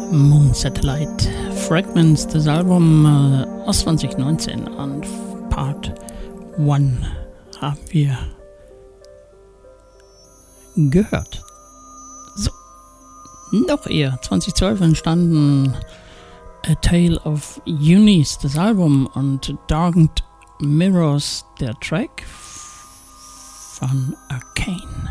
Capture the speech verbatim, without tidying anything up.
Moon Satellite Fragments, das Album äh, aus zwanzig neunzehn an Part eins haben wir gehört. So, noch eher, zwanzig zwölf entstanden A Tale of Unis, das Album, und Darkened Mirrors, der Track von Arcane.